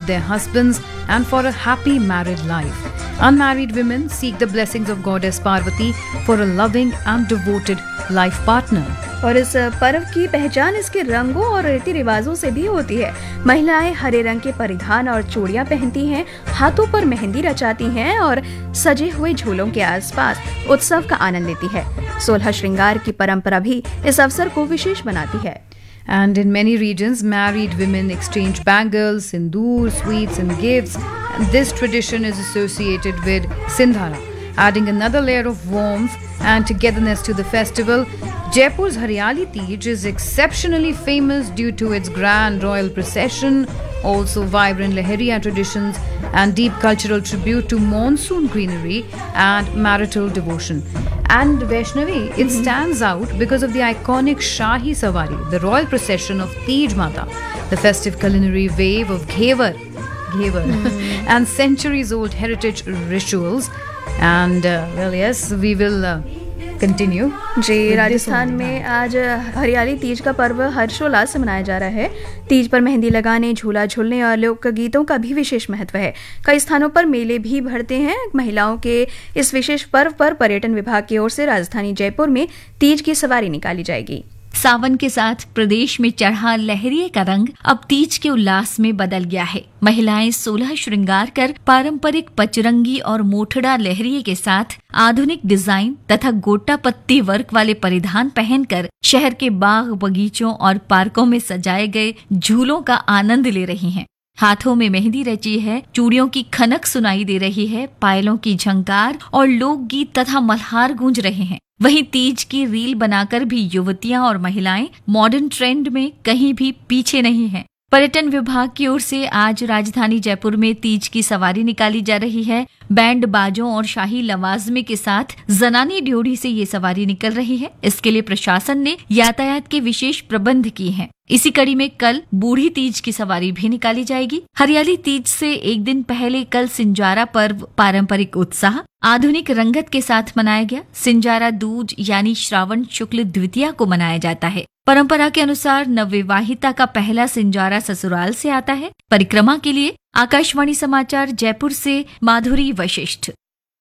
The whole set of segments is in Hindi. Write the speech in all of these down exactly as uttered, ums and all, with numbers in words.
their husbands and for a happy married life. Unmarried women seek the blessings of goddess Parvati for a loving and devoted life partner. और इस पर्व की पहचान इसके रंगों और रीति रिवाजों से भी होती है। महिलाएं हरे रंग के परिधान और चूड़ियां पहनती हैं, हाथों पर मेहंदी रचाती हैं और सजे हुए झूलों के आसपास उत्सव का आनंद लेती है। सोलह श्रृंगार की परंपरा भी इस अवसर को विशेष बनाती है। And in many regions, married women exchange bangles, sindoor, sweets and gifts. And this tradition is associated with Sindhara, adding another layer of warmth and togetherness to the festival. Jaipur's Hariyali Teej is exceptionally famous due to its grand royal procession, also vibrant Lahariya traditions and deep cultural tribute to monsoon greenery and marital devotion. And Vaishnavi, it mm-hmm. stands out because of the iconic Shahi Savari, the royal procession of Tej Mata, the festive culinary wave of Ghevar, Ghevar mm. and centuries-old heritage rituals. And uh, well, yes, we will uh, continue. जी, राजस्थान में आज हरियाली तीज का पर्व हर्षोल्लास से मनाया जा रहा है। तीज पर मेहंदी लगाने, झूला झूलने और लोक गीतों का भी विशेष महत्व है। कई स्थानों पर मेले भी भरते हैं। महिलाओं के इस विशेष पर्व पर पर्यटन विभाग की ओर से राजधानी जयपुर में तीज की सवारी निकाली जाएगी। सावन के साथ प्रदेश में चढ़ा लहरिये का रंग अब तीज के उल्लास में बदल गया है। महिलाएं सोलह श्रृंगार कर पारंपरिक पचरंगी और मोठड़ा लहरिये के साथ आधुनिक डिजाइन तथा गोटा पत्ती वर्क वाले परिधान पहनकर शहर के बाग, बगीचों और पार्कों में सजाए गए झूलों का आनंद ले रही हैं। हाथों में मेहंदी रची है, चूड़ियों की खनक सुनाई दे रही है, पायलों की झंकार और लोकगीत तथा मल्हार गूंज रहे हैं। वहीं तीज की रील बनाकर भी युवतियां और महिलाएं मॉडर्न ट्रेंड में कहीं भी पीछे नहीं हैं। पर्यटन विभाग की ओर से आज राजधानी जयपुर में तीज की सवारी निकाली जा रही है। बैंड बाजों और शाही लवाजमे के साथ जनानी ड्योढ़ी से ये सवारी निकल रही है। इसके लिए प्रशासन ने यातायात के विशेष प्रबंध किए हैं। इसी कड़ी में कल बूढ़ी तीज की सवारी भी निकाली जाएगी। हरियाली तीज से एक दिन पहले कल सिंजारा पर्व पारंपरिक उत्साह, आधुनिक रंगत के साथ मनाया गया। सिंजारा दूज यानी श्रावण शुक्ल द्वितीया को मनाया जाता है। परंपरा के अनुसार नवविवाहिता का पहला सिंजारा ससुराल से आता है। परिक्रमा के लिए आकाशवाणी समाचार जयपुर से माधुरी Vashishtha.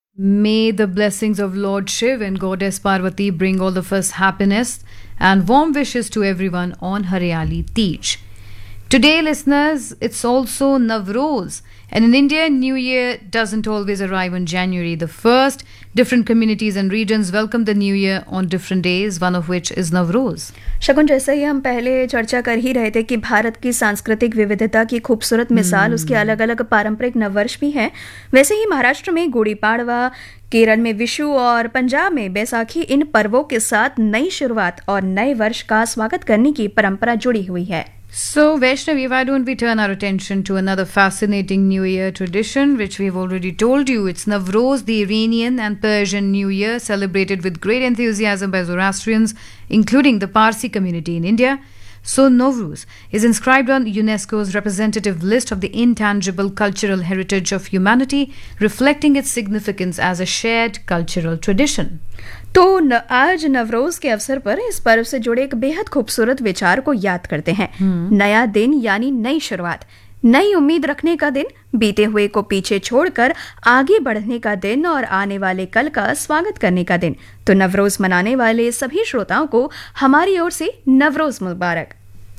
May the blessings of Lord Shiv and Goddess Parvati bring all of us happiness and warm wishes to everyone on Hariyali Teej. Today, listeners, it's also Navroz. And in India, New Year doesn't always arrive on January the first. Different communities and regions welcome the New Year on different days, one of which is Navroz. शगुन, जैसे ही हम पहले चर्चा कर ही रहे थे कि भारत की सांस्कृतिक विविधता की खूबसूरत मिसाल उसके अलग अलग पारंपरिक नववर्ष भी हैं, वैसे ही महाराष्ट्र में गुड़ी पाड़वा, केरल में विशु और पंजाब में बैसाखी इन पर्वों के साथ नई शुरुआत और नए वर्ष का स्वागत करने की परंपरा जुड़ी हुई है। So, Vaishnavi, why don't we turn our attention to another fascinating New Year tradition, which we've already told you. It's Navroz, the Iranian and Persian New Year, celebrated with great enthusiasm by Zoroastrians, including the Parsi community in India. So, Nowruz is inscribed on UNESCO's representative list of the intangible cultural heritage of humanity, reflecting its significance as a shared cultural tradition. तो न, आज नवरोज के अवसर पर इस पर्व से जुड़े एक बेहद खूबसूरत विचार को याद करते हैं। hmm. नया दिन यानी नई शुरुआत, नई उम्मीद रखने का दिन, बीते हुए को पीछे छोड़कर आगे बढ़ने का दिन और आने वाले कल का स्वागत करने का दिन। तो नवरोज मनाने वाले सभी श्रोताओं को हमारी ओर से नवरोज मुबारक।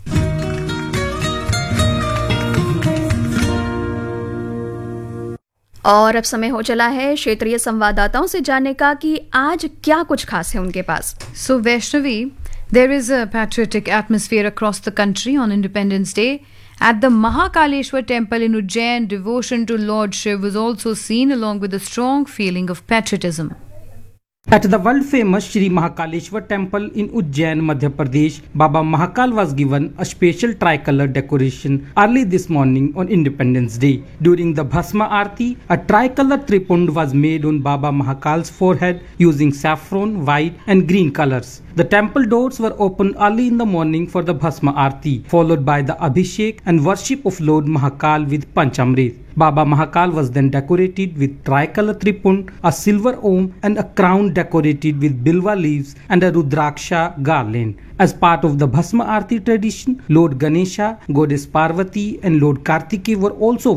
और अब समय हो चला है क्षेत्रीय संवाददाताओं से जानने का कि आज क्या कुछ खास है उनके पास। So Vaishnavi, there is a patriotic atmosphere across the country on Independence Day. At the Mahakaleshwar temple in Ujjain, devotion to Lord Shiv was also seen along with a strong feeling of patriotism. At the world-famous Shri Mahakaleshwar temple in Ujjain, Madhya Pradesh, Baba Mahakal was given a special tricolor decoration early this morning on Independence Day. During the Bhasma Aarti, a tricolor tripund was made on Baba Mahakal's forehead using saffron, white and green colors. The temple doors were opened early in the morning for the Bhasma Aarti, followed by the Abhishek and worship of Lord Mahakal with Panchamrit. Baba Mahakal was then decorated with tricolor tripund, a silver om and a crown decorated with bilva leaves and a rudraksha garland. As part of the Bhasma Aarti tradition, Lord Ganesha, Goddess Parvati and Lord Kartikeya were also